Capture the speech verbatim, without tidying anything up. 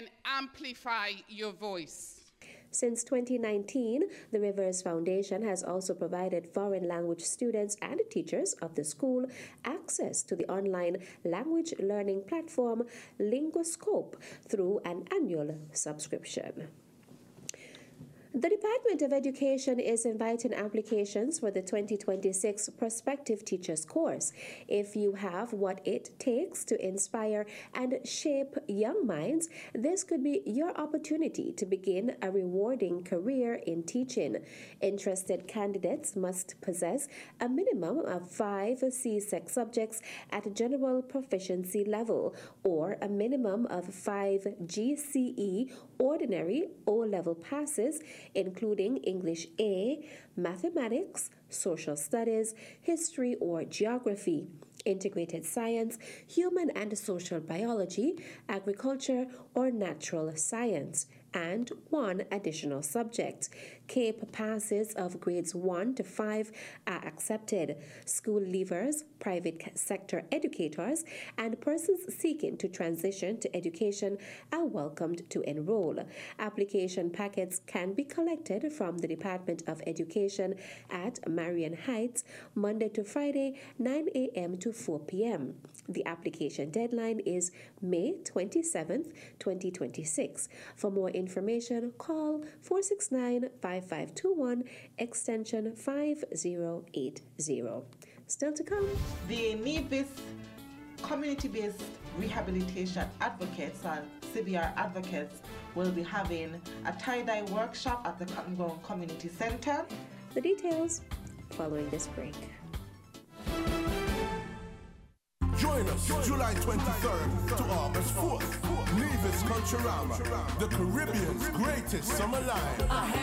and amplify your voice. Since twenty nineteen, the Rivers Foundation has also provided foreign language students and teachers of the school access to the online language learning platform Linguascope through an annual subscription. The Department of Education is inviting applications for the twenty twenty-six Prospective Teachers course. If you have what it takes to inspire and shape young minds, this could be your opportunity to begin a rewarding career in teaching. Interested candidates must possess a minimum of five C S E C subjects at general proficiency level or a minimum of five G C E ordinary O-level passes, including English A, mathematics, social studies, history or geography, integrated science, human and social biology, agriculture, or natural science, and one additional subject. CAPE passes of grades one to five are accepted. School leavers, private sector educators, and persons seeking to transition to education are welcomed to enroll. Application packets can be collected from the Department of Education at Marion Heights, Monday to Friday, nine a.m. to four p.m. The application deadline is May twenty-seventh, twenty twenty-six. For more information, call four six nine, five five two one, extension five zero eight zero. Still to come. The NIBIS Community-Based Rehabilitation Advocates and C B R Advocates will be having a tie-dye workshop at the Cotton Ground Community Center. The details following this break. Join us July twenty-third to August fourth. Nevis Culturama, the Caribbean's greatest summer live.